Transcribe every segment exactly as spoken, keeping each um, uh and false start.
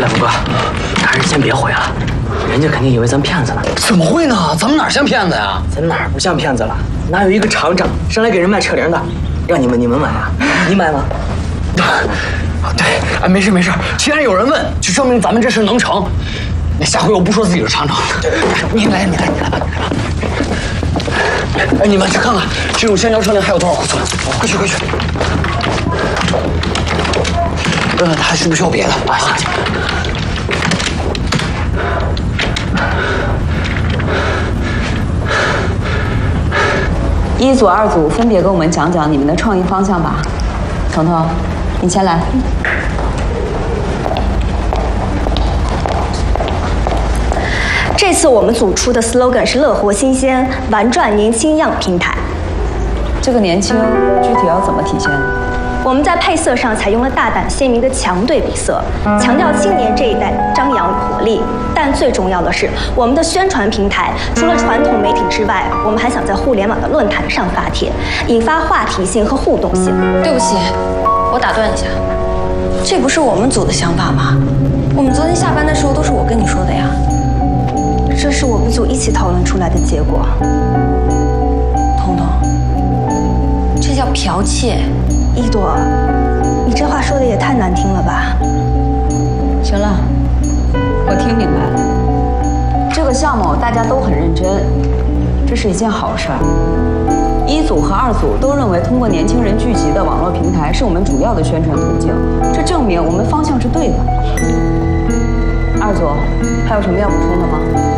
来福哥，还是先别回了，人家肯定以为咱骗子呢。 怎么会呢？咱们哪像骗子呀？ 咱哪儿不像骗子了？哪有一个厂长上来给人卖车铃的，让你们你们买啊？你买吗？ 对，哎，没事没事，既然有人问，就说明咱们这事能成。那下回我不说自己是厂长，你来你来你来吧，你来吧。哎，你们去看看这种橡胶车铃还有多少库存？快去快去。问问他还需不需要别的？啊，行行。 一组、二组分别给我们讲讲你们的创意方向吧。彤彤，你先来。 这次我们组出的 slogan 是乐活新鲜，玩转年轻样平台。 这个年轻具体要怎么体现？ 我们在配色上采用了大胆鲜明的强对比色，强调青年这一代张扬活力。但最重要的是，我们的宣传平台除了传统媒体之外，我们还想在互联网的论坛上发帖，引发话题性和互动性。 对不起，我打断一下，这不是我们组的想法吗？我们昨天下班的时候都是我跟你说的呀。 这是我们组一起讨论出来的结果。 彤彤，这叫剽窃。 一朵，你这话说的也太难听了吧？ 行了，我听明白了。这个项目大家都很认真，这是一件好事儿。一组和二组都认为通过年轻人聚集的网络平台是我们主要的宣传途径，这证明我们方向是对的。二组还有什么要补充的吗？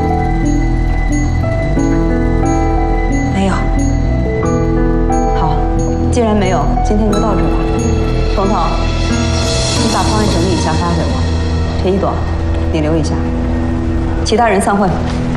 没有。 好，既然没有，今天就到这儿吧。彤彤，你把方案整理一下发给我。陈一朵，你留一下。其他人散会。